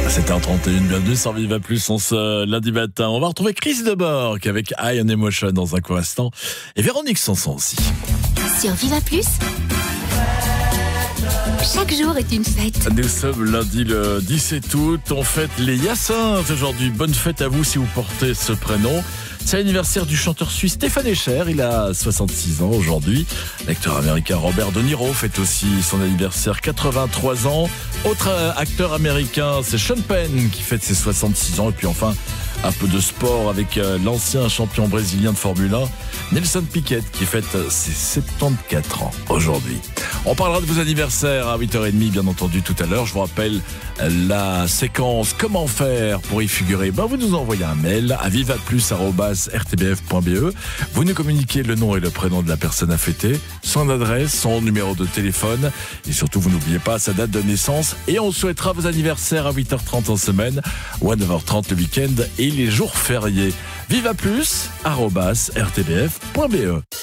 7h31, bienvenue sur Viva Plus, on se lundi matin. On va retrouver Chris Deborg avec Eye on Emotion dans un court instant. Et Véronique Sanson aussi. Sur Viva Plus, chaque jour est une fête. Nous sommes lundi le 17 août, on fête les Hyacinthes aujourd'hui. Bonne fête à vous si vous portez ce prénom. C'est l'anniversaire du chanteur suisse Stéphane Echer, il a 66 ans aujourd'hui. L'acteur américain Robert De Niro fête aussi son anniversaire, 83 ans. Autre acteur américain, c'est Sean Penn qui fête ses 66 ans. Et puis enfin, un peu de sport avec l'ancien champion brésilien de Formule 1, Nelson Piquet, qui fête ses 74 ans aujourd'hui. On parlera de vos anniversaires à 8h30, bien entendu, tout à l'heure. Je vous rappelle la séquence comment faire pour y figurer. Vous nous envoyez un mail à vivaplus@rtbf.be. Vous nous communiquez le nom et le prénom de la personne à fêter, son adresse, son numéro de téléphone. Et surtout, vous n'oubliez pas sa date de naissance. Et on souhaitera vos anniversaires à 8h30 en semaine ou à 9h30 le week-end et les jours fériés. vivaplus@rtbf.be.